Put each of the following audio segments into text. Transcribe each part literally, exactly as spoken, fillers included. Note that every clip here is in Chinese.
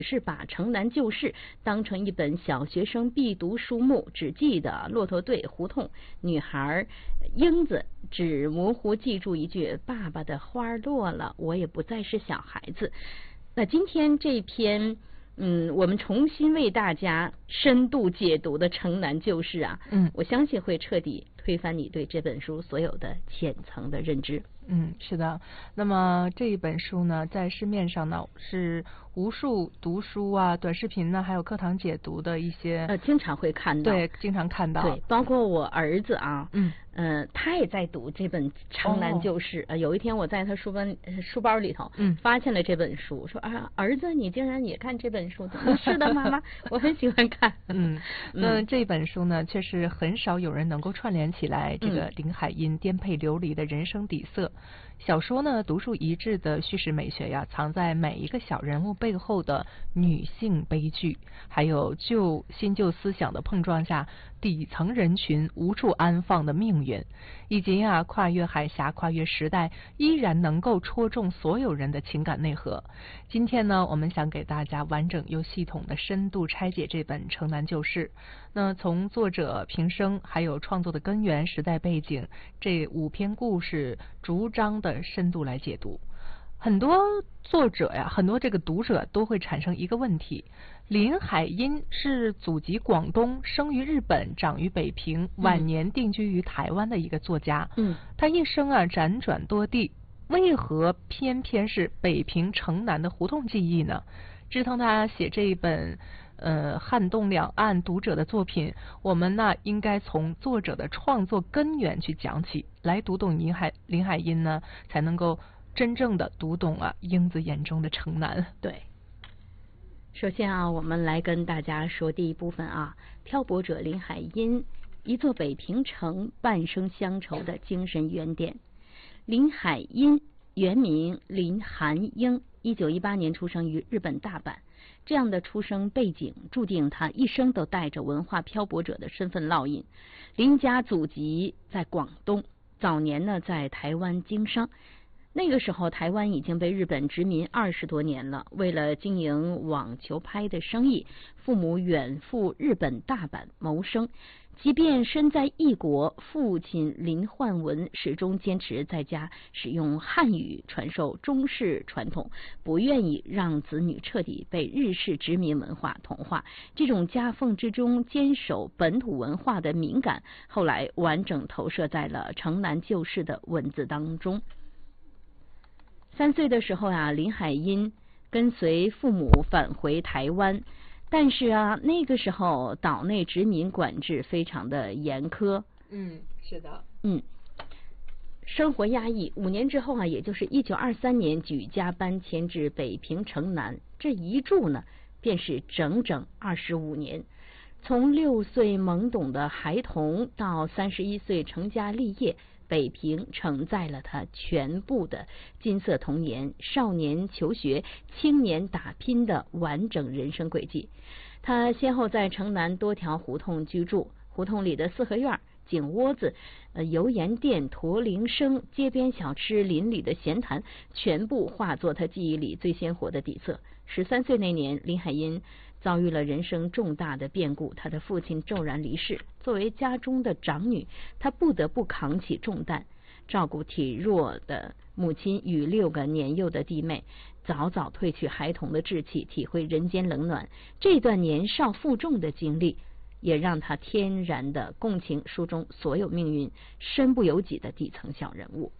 是把《城南旧事》当成一本小学生必读书目，只记得骆驼队、胡同、女孩英子，只模糊记住一句“爸爸的花落了，我也不再是小孩子”。那今天这篇，嗯，我们重新为大家深度解读的《城南旧事》啊， 嗯， 我相信会彻底推翻你对这本书所有的浅层的认知。 嗯，是的。那么这一本书呢，在市面上呢是无数读书啊、短视频呢，还有课堂解读的一些， 呃，经常会看到， 对，经常看到， 对，包括我儿子啊， 嗯， 呃，他也在读这本《城南旧事》。呃，有一天我在他书包书包里头， 嗯， 发现了这本书，说啊，儿子，你竟然也看这本书？是的，妈妈，我很喜欢看。 嗯，那这本书呢，确实很少有人能够串联起来这个林海音颠沛流离的人生底色。小说呢，独树一帜的叙事美学呀，藏在每一个小人物背后的女性悲剧，还有旧新旧思想的碰撞下，底层人群无处安放的命运，以及呀跨越海峡、跨越时代，依然能够戳中所有人的情感内核。今天呢，我们想给大家完整又系统的深度拆解这本《城南旧事》。那从作者平生，还有创作的根源、时代背景，这五篇故事逐章的深度来解读。很多作者呀，很多这个读者都会产生一个问题：林海音是祖籍广东，生于日本，长于北平，晚年定居于台湾的一个作家。 嗯， 他一生啊辗转多地，为何偏偏是北平城南的胡同记忆呢？支撑他写这一本呃撼动两岸读者的作品，我们呢应该从作者的创作根源去讲起，来读懂林海林海音呢，才能够真正的读懂啊英子眼中的城南。 对。首先啊，我们来跟大家说第一部分啊，漂泊者林海音，一座北平城半生乡愁的精神原点。林海音原名林寒英，一九一八年出生于日本大阪。这样的出生背景注定他一生都带着文化漂泊者的身份烙印。林家祖籍在广东，早年呢在台湾经商。那个时候台湾已经被日本殖民二十多年了，为了经营网球拍的生意，父母远赴日本大阪谋生。即便身在异国，父亲林焕文始终坚持在家使用汉语传授中式传统，不愿意让子女彻底被日式殖民文化同化。这种夹缝之中坚守本土文化的敏感，后来完整投射在了《城南旧事》的文字当中。三岁的时候啊，林海音跟随父母返回台湾。但是啊，那个时候岛内殖民管制非常的严苛。 嗯，是的。 嗯，生活压抑。五年之后啊，也就是一九二三年，举家搬迁至北平城南。这一住呢，便是整整二十五年。从六岁懵懂的孩童到三十一岁成家立业，北平承载了他全部的金色童年、少年求学、青年打拼的完整人生轨迹。他先后在城南多条胡同居住，胡同里的四合院、井窝子、呃油盐店、驼铃声、街边小吃、邻里的闲谈，全部化作他记忆里最鲜活的底色。十三岁那年，林海音遭遇了人生重大的变故，他的父亲骤然离世。作为家中的长女，她不得不扛起重担，照顾体弱的母亲与六个年幼的弟妹，早早褪去孩童的稚气，体会人间冷暖。这段年少负重的经历，也让他天然的共情书中所有命运身不由己的底层小人物。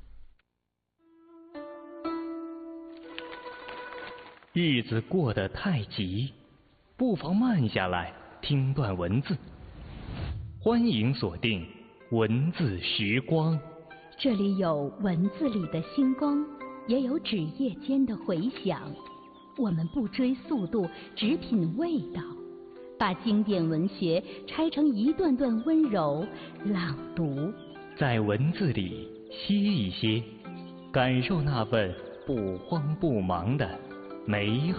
日子过得太急，不妨慢下来听段文字。欢迎锁定文字时光。 这里有文字里的星光，也有纸页间的回响。我们不追速度，只品味道，把经典文学拆成一段段温柔朗读， 在文字里歇一歇，感受那份不慌不忙的美好。